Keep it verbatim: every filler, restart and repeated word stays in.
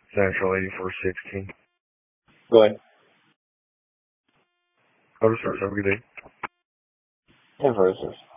Central eighty-four sixteen. Go ahead. Go to source. Have a good day. Inverses.